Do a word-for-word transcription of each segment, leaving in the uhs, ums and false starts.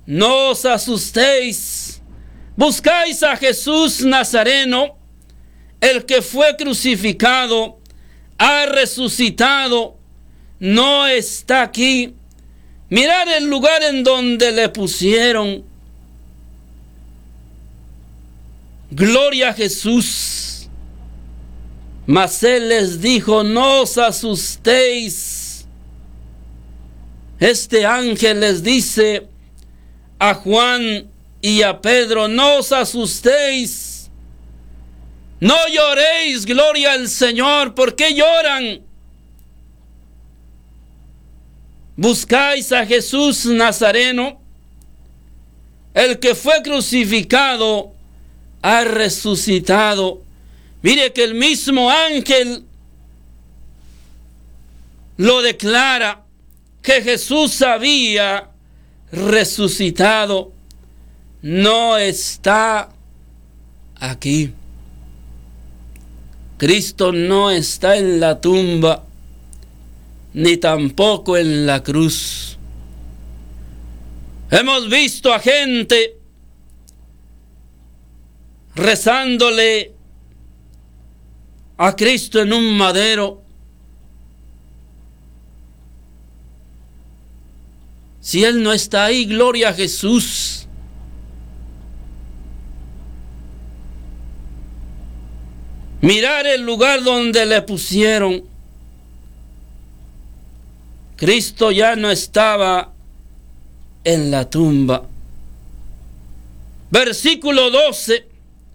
no os asustéis. Buscáis a Jesús Nazareno, el que fue crucificado, ha resucitado, no está aquí. Mirad el lugar en donde le pusieron. Gloria a Jesús. Mas él les dijo: no os asustéis. Este ángel les dice a Juan y a Pedro: no os asustéis, no lloréis, gloria al Señor. ¿Por qué lloran? Buscáis a Jesús Nazareno, el que fue crucificado, ha resucitado. Mire que el mismo ángel lo declara, que Jesús había resucitado, no está aquí. Cristo no está en la tumba, ni tampoco en la cruz. Hemos visto a gente rezándole a Cristo en un madero. Si Él no está ahí, gloria a Jesús. Mirar el lugar donde le pusieron. Cristo ya no estaba en la tumba. Versículo doce.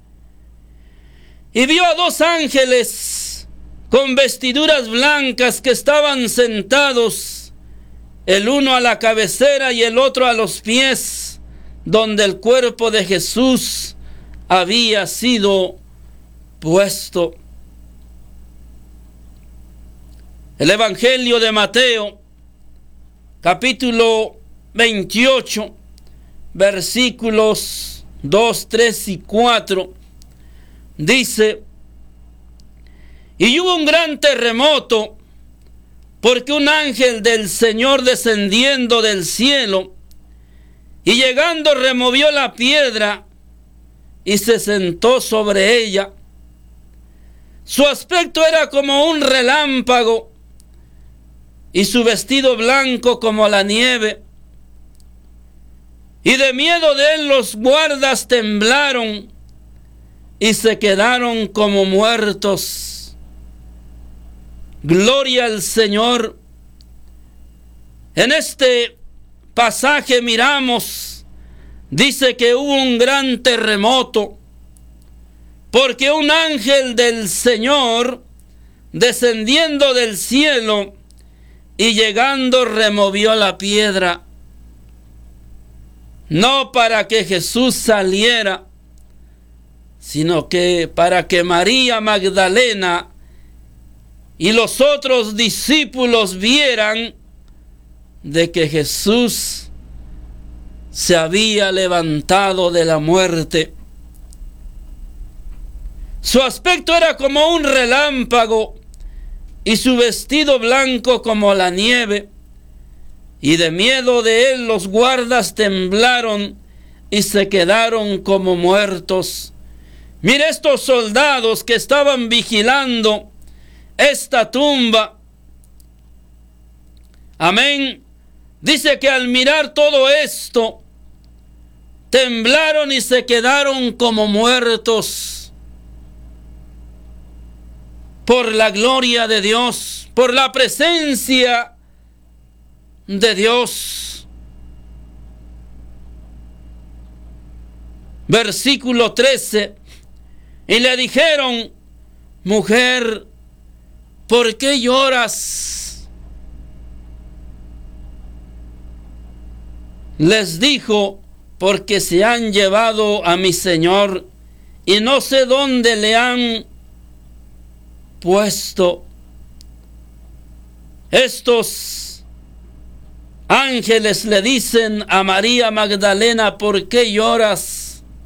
Y vio a dos ángeles con vestiduras blancas que estaban sentados, el uno a la cabecera y el otro a los pies, donde el cuerpo de Jesús había sido puesto. El Evangelio de Mateo, capítulo veintiocho, versículos dos, tres y cuatro, dice: y hubo un gran terremoto, porque un ángel del Señor descendiendo del cielo y llegando removió la piedra y se sentó sobre ella. Su aspecto era como un relámpago y su vestido blanco como la nieve. Y de miedo de él los guardas temblaron y se quedaron como muertos. Gloria al Señor. En este pasaje miramos, dice que hubo un gran terremoto, porque un ángel del Señor, descendiendo del cielo y llegando, removió la piedra. No para que Jesús saliera, sino que para que María Magdalena y los otros discípulos vieran de que Jesús se había levantado de la muerte. Su aspecto era como un relámpago y su vestido blanco como la nieve. Y de miedo de él los guardas temblaron y se quedaron como muertos. Mire, estos soldados que estaban vigilando esta tumba, amén, dice que al mirar todo esto, temblaron y se quedaron como muertos por la gloria de Dios, por la presencia de Dios. Versículo trece. Y le dijeron: mujer, ¿por qué lloras? Les dijo: porque se han llevado a mi Señor y no sé dónde le han puesto. Estos ángeles le dicen a María Magdalena: ¿por qué lloras?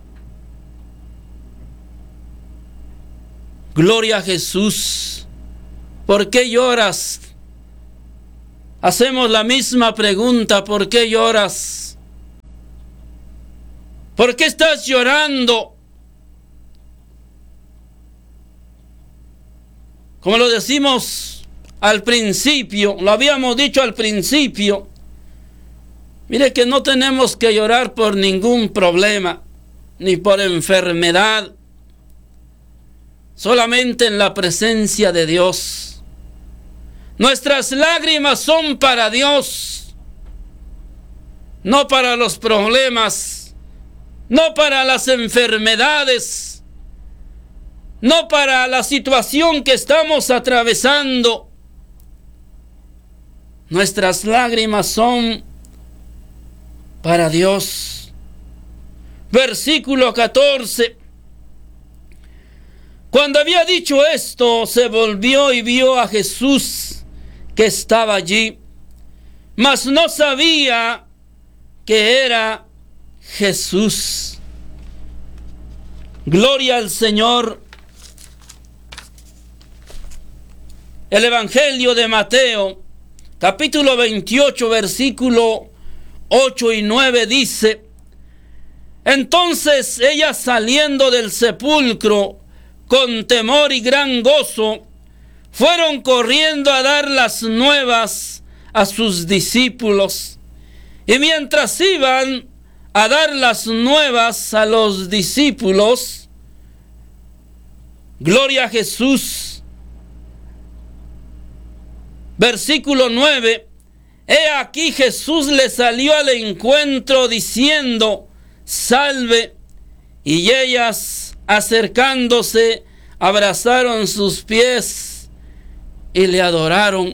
Gloria a Jesús. ¿Por qué lloras? Hacemos la misma pregunta: ¿por qué lloras? ¿Por qué estás llorando? Como lo decimos al principio, lo habíamos dicho al principio, mire que no tenemos que llorar por ningún problema, ni por enfermedad, solamente en la presencia de Dios. Nuestras lágrimas son para Dios, no para los problemas, no para las enfermedades, no para la situación que estamos atravesando. Nuestras lágrimas son para Dios. Versículo catorce. Cuando había dicho esto, se volvió y vio a Jesús que estaba allí, mas no sabía que era Jesús. Gloria al Señor. El Evangelio de Mateo, capítulo veintiocho, versículo ocho y nueve dice: entonces ella, saliendo del sepulcro con temor y gran gozo, fueron corriendo a dar las nuevas a sus discípulos. Y mientras iban a dar las nuevas a los discípulos, gloria a Jesús, versículo nueve, he aquí Jesús le salió al encuentro diciendo: salve. Y ellas, acercándose, abrazaron sus pies y le adoraron.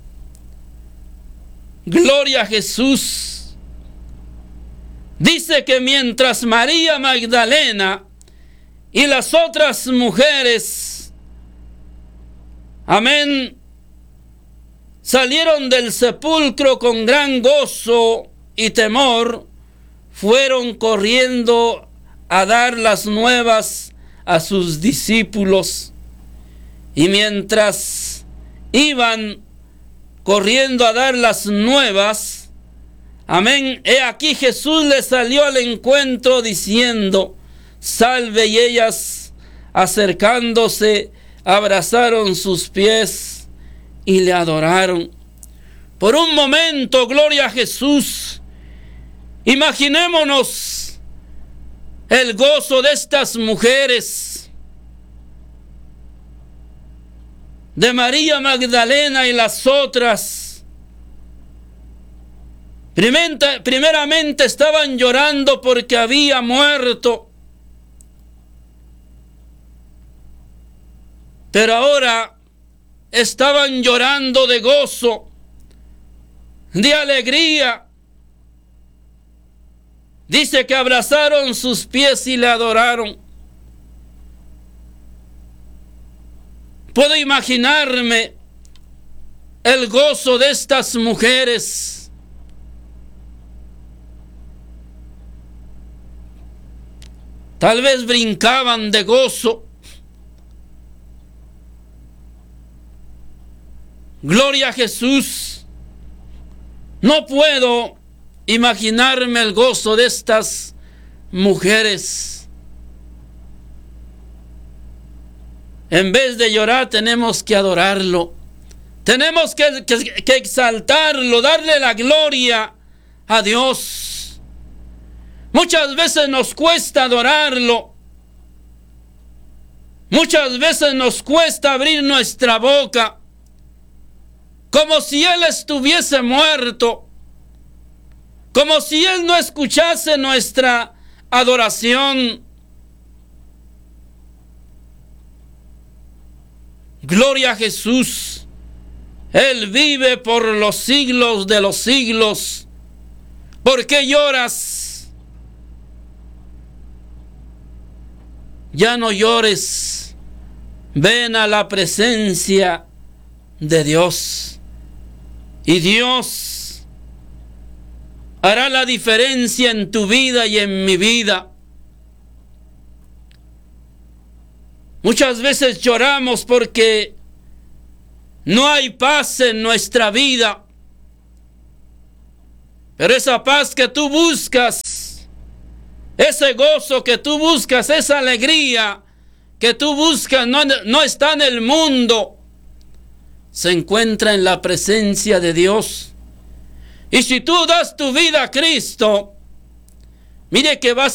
Gloria a Jesús. Dice que mientras María Magdalena y las otras mujeres, amén, salieron del sepulcro con gran gozo y temor, fueron corriendo a dar las nuevas a sus discípulos. Y mientras iban corriendo a dar las nuevas, amén, he aquí Jesús les salió al encuentro diciendo: salve. Y ellas, acercándose, abrazaron sus pies y le adoraron. Por un momento, gloria a Jesús, imaginémonos el gozo de estas mujeres, de María Magdalena y las otras. Primeramente estaban llorando porque había muerto, pero ahora estaban llorando de gozo, de alegría. Dice que abrazaron sus pies y le adoraron. Puedo imaginarme el gozo de estas mujeres. Tal vez brincaban de gozo. Gloria a Jesús. No puedo imaginarme el gozo de estas mujeres. En vez de llorar, tenemos que adorarlo. Tenemos que, que, que exaltarlo, darle la gloria a Dios. Muchas veces nos cuesta adorarlo. Muchas veces nos cuesta abrir nuestra boca, como si Él estuviese muerto, como si Él no escuchase nuestra adoración. Gloria a Jesús. Él vive por los siglos de los siglos. ¿Por qué lloras? Ya no llores. Ven a la presencia de Dios. Y Dios hará la diferencia en tu vida y en mi vida. Muchas veces lloramos porque no hay paz en nuestra vida. Pero esa paz que tú buscas Ese gozo que tú buscas, esa alegría que tú buscas, no, no está en el mundo. Se encuentra en la presencia de Dios. Y si tú das tu vida a Cristo, mire que vas